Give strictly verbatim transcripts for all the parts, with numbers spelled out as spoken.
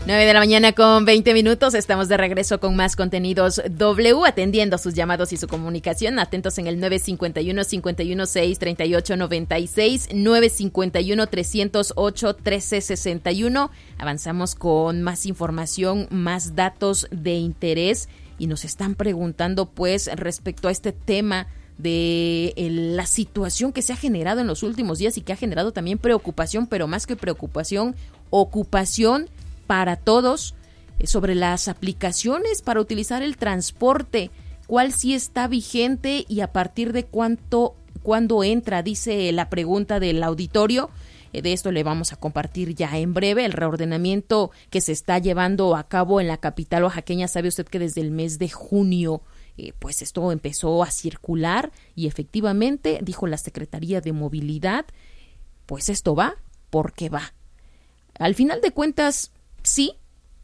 nueve de la mañana con veinte minutos. Estamos de regreso con más contenidos W, atendiendo sus llamados y su comunicación. Atentos en el nueve cinco uno, cinco uno seis, tres ocho nueve seis, nueve cinco uno, tres cero ocho, uno tres seis uno. Avanzamos con más información, más datos de interés, y nos están preguntando pues respecto a este tema de el, la situación que se ha generado en los últimos días y que ha generado también preocupación, pero más que preocupación, ocupación para todos, eh, sobre las aplicaciones para utilizar el transporte, cuál sí está vigente y a partir de cuánto, cuándo entra, dice la pregunta del auditorio. Eh, de esto le vamos a compartir ya en breve. El reordenamiento que se está llevando a cabo en la capital oaxaqueña, sabe usted que desde el mes de junio eh, pues esto empezó a circular y efectivamente, dijo la Secretaría de Movilidad, pues esto va porque va. Al final de cuentas, sí,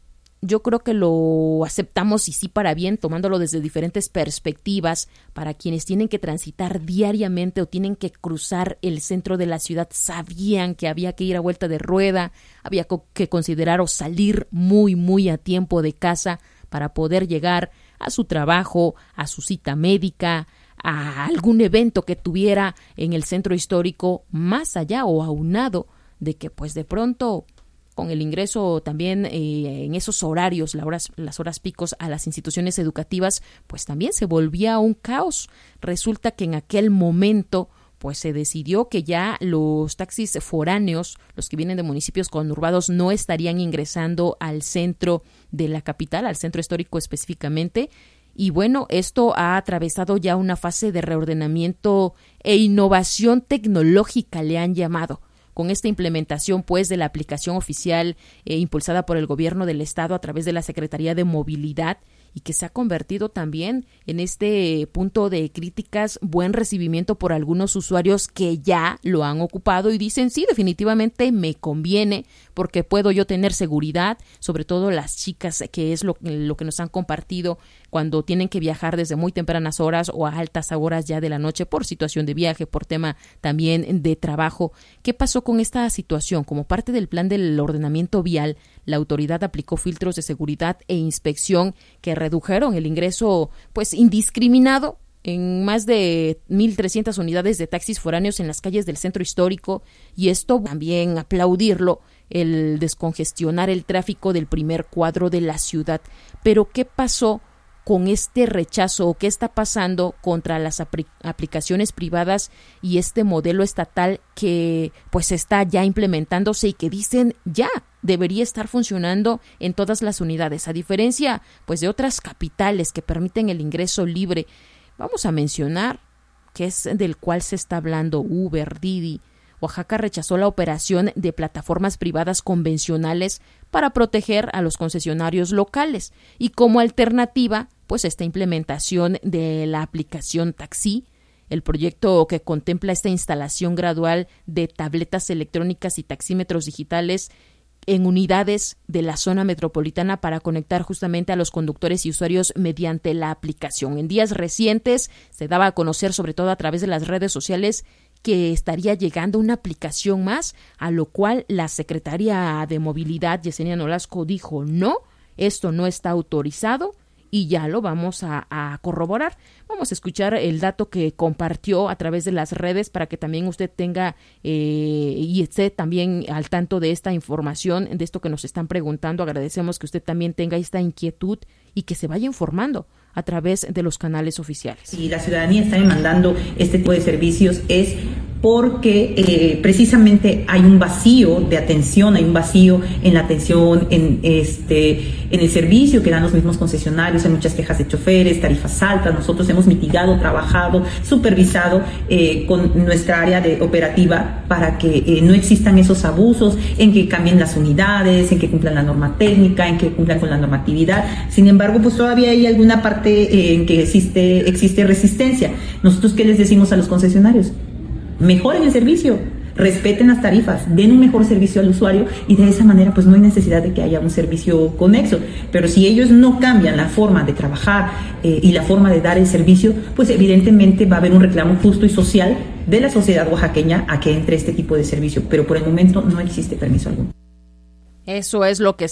yo creo que lo aceptamos y sí para bien, tomándolo desde diferentes perspectivas. Para quienes tienen que transitar diariamente o tienen que cruzar el centro de la ciudad, sabían que había que ir a vuelta de rueda, había que considerar o salir muy, muy a tiempo de casa para poder llegar a su trabajo, a su cita médica, a algún evento que tuviera en el centro histórico, más allá o aunado de que pues de pronto con el ingreso también eh, en esos horarios, las horas, las horas picos a las instituciones educativas, pues también se volvía un caos. Resulta que en aquel momento pues se decidió que ya los taxis foráneos, los que vienen de municipios conurbados, no estarían ingresando al centro de la capital, al centro histórico específicamente. Y bueno, esto ha atravesado ya una fase de reordenamiento e innovación tecnológica, le han llamado. Con esta implementación, pues, de la aplicación oficial eh, impulsada por el gobierno del estado a través de la Secretaría de Movilidad, y que se ha convertido también en este punto de críticas, buen recibimiento por algunos usuarios que ya lo han ocupado y dicen, sí, definitivamente me conviene porque puedo yo tener seguridad, sobre todo las chicas, que es lo, lo que nos han compartido cuando tienen que viajar desde muy tempranas horas o a altas horas ya de la noche por situación de viaje, por tema también de trabajo. ¿Qué pasó con esta situación? Como parte del plan del ordenamiento vial, la autoridad aplicó filtros de seguridad e inspección que redujeron el ingreso pues indiscriminado en más de mil trescientas unidades de taxis foráneos en las calles del centro histórico, y esto también aplaudirlo, el descongestionar el tráfico del primer cuadro de la ciudad. Pero ¿qué pasó con este rechazo o qué está pasando contra las apl- aplicaciones privadas y este modelo estatal que pues está ya implementándose y que dicen ya debería estar funcionando en todas las unidades, a diferencia pues de otras capitales que permiten el ingreso libre? Vamos a mencionar que es del cual se está hablando: Uber, Didi. Oaxaca rechazó la operación de plataformas privadas convencionales para proteger a los concesionarios locales, y como alternativa pues esta implementación de la aplicación Taxi, el proyecto que contempla esta instalación gradual de tabletas electrónicas y taxímetros digitales en unidades de la zona metropolitana para conectar justamente a los conductores y usuarios mediante la aplicación. En días recientes se daba a conocer, sobre todo a través de las redes sociales, que estaría llegando una aplicación más, a lo cual la secretaria de Movilidad, Yesenia Nolasco, dijo no, esto no está autorizado, y ya lo vamos a, a corroborar. Vamos a escuchar el dato que compartió a través de las redes para que también usted tenga eh, y esté también al tanto de esta información, de esto que nos están preguntando. Agradecemos que usted también tenga esta inquietud y que se vaya informando a través de los canales oficiales. Si la ciudadanía está demandando este tipo de servicios es porque eh, precisamente hay un vacío de atención, hay un vacío en la atención, en este en el servicio que dan los mismos concesionarios. Hay muchas quejas de choferes, tarifas altas. Nosotros hemos mitigado, trabajado, supervisado eh, con nuestra área de operativa para que eh, no existan esos abusos, en que cambien las unidades, en que cumplan la norma técnica, en que cumplan con la normatividad. Sin embargo, pues todavía hay alguna parte eh, en que existe existe resistencia. Nosotros, ¿qué les decimos a los concesionarios? Mejoren el servicio, respeten las tarifas, den un mejor servicio al usuario, y de esa manera pues no hay necesidad de que haya un servicio conexo. Pero si ellos no cambian la forma de trabajar eh, y la forma de dar el servicio, pues evidentemente va a haber un reclamo justo y social de la sociedad oaxaqueña a que entre este tipo de servicio, pero por el momento no existe permiso alguno. Eso es lo que